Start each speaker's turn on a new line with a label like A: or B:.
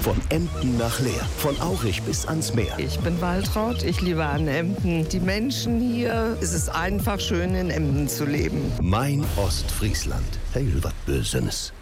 A: Von Emden nach Leer, von Aurich bis ans Meer.
B: Ich bin Waltraud, ich liebe an Emden. Die Menschen hier, es ist einfach schön in Emden zu leben.
A: Mein Ostfriesland. Heil wat Bösenes.